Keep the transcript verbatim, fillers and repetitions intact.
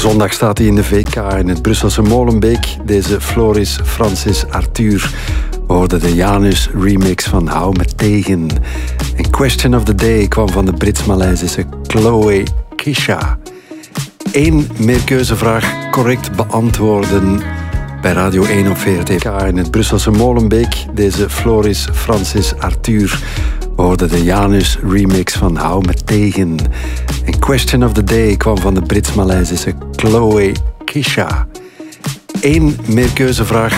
zondag staat hij in de V K in het Brusselse Molenbeek. Deze Floris Francis Arthur. We hoorden de Janus remix van Hou Me Tegen. En Question of the Day kwam van de Brits-Maleisische Chloe Kisha. Eén meerkeuzevraag correct beantwoorden bij Radio één op V R T in het Brusselse Molenbeek. Deze Floris Francis Arthur. We hoorden de Janus remix van Hou Me Tegen. En Question of the Day kwam van de Brits-Maleisische Chloe Kisha. Eén meerkeuzevraag